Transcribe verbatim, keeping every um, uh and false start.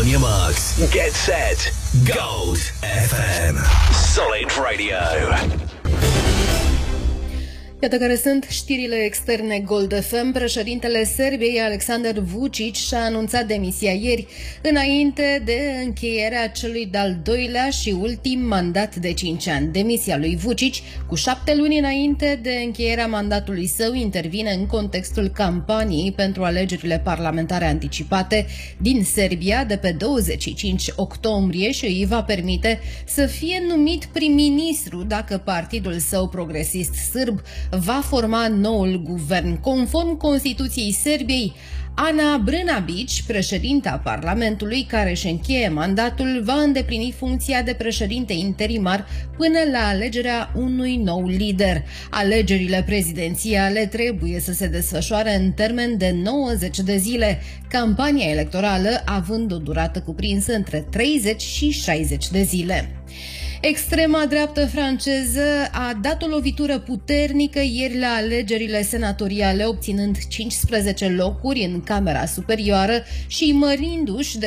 On your marks, get set, Gold F M. Solid Radio. Iată care sunt știrile externe Gold F M. Președintele Serbiei, Aleksandar Vučić, și-a anunțat demisia ieri, înainte de încheierea celui de-al doilea și ultim mandat de cinci ani. Demisia lui Vučić, cu șapte luni înainte de încheierea mandatului său, intervine în contextul campaniei pentru alegerile parlamentare anticipate din Serbia de pe douăzeci și cinci octombrie și îi va permite să fie numit prim-ministru dacă partidul său progresist sârb va forma noul guvern. Conform Constituției Serbiei, Ana Brnabić, președinta Parlamentului care își încheie mandatul, va îndeplini funcția de președinte interimar până la alegerea unui nou lider. Alegerile prezidențiale trebuie să se desfășoare în termen de nouăzeci de zile, campania electorală având o durată cuprinsă între treizeci și șaizeci de zile. Extrema dreaptă franceză a dat o lovitură puternică ieri la alegerile senatoriale, obținând cincisprezece locuri în Camera Superioară și mărindu-și de